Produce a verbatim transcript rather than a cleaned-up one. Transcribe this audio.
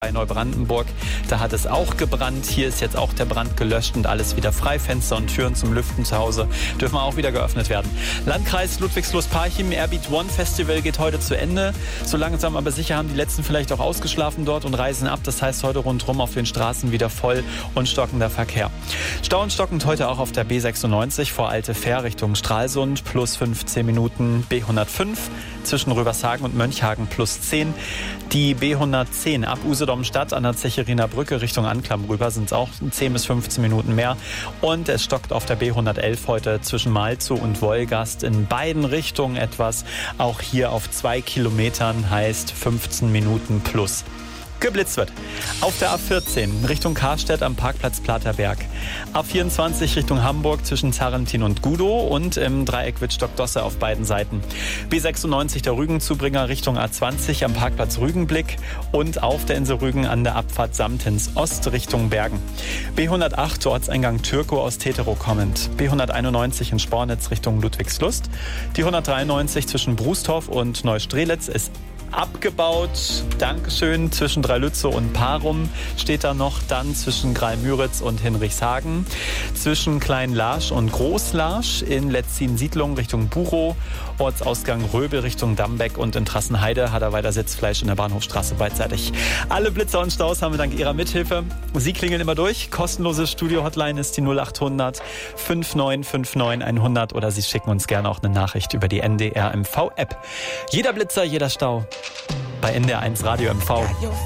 Bei Neubrandenburg, da hat es auch gebrannt. Hier ist jetzt auch der Brand gelöscht und alles wieder frei. Fenster und Türen zum Lüften zu Hause dürfen auch wieder geöffnet werden. Landkreis Ludwigslust-Parchim, Airbeat One Festival geht heute zu Ende. So langsam aber sicher haben die Letzten vielleicht auch ausgeschlafen dort und reisen ab. Das heißt, heute rundherum auf den Straßen wieder voll und stockender Verkehr. Stau und stockend heute auch auf der B sechsundneunzig vor Alte Fähr Richtung Stralsund, plus fünfzehn Minuten. B hundertfünf zwischen Rövershagen und Mönchhagen, plus zehn. Die B hundertzehn ab Usedom-Stadt an der Zechiriner Brücke Richtung Anklam rüber sind es auch zehn bis fünfzehn Minuten mehr. Und es stockt auf der B hundertelf heute zwischen Malzow und Wolgast in beiden Richtungen etwas. Auch hier auf zwei Kilometern heißt fünfzehn Minuten plus. Geblitzt wird. Auf der A vierzehn Richtung Karstedt am Parkplatz Platerberg. A vierundzwanzig Richtung Hamburg zwischen Zarrentin und Gudow und im Dreieck Wittstock-Dosse auf beiden Seiten. B sechsundneunzig der Rügenzubringer Richtung A zwanzig am Parkplatz Rügenblick und auf der Insel Rügen an der Abfahrt Samtens Ost Richtung Bergen. B hundertacht Ortseingang Türkow aus Teterow kommend. B hunderteinundneunzig in Spornitz Richtung Ludwigslust. Die hundertdreiundneunzig zwischen Brustorf und Neustrelitz ist abgebaut. Dankeschön. Zwischen Dreilützow und Parum steht da noch. Dann zwischen Greilmüritz und Hinrichshagen. Zwischen Klein-Larsch und Groß-Larsch in Letzin-Siedlung Richtung Buchow. Ortsausgang Röbel Richtung Dambeck und in Trassenheide hat er weiter Sitzfleisch in der Bahnhofstraße beidseitig. Alle Blitzer und Staus haben wir dank Ihrer Mithilfe. Sie klingeln immer durch. Kostenlose Studio-Hotline ist die null achthundert neunundfünfzig neunundfünfzig hundert oder Sie schicken uns gerne auch eine Nachricht über die N D R M V-App. Jeder Blitzer, jeder Stau. Bei N D R eins Radio M V.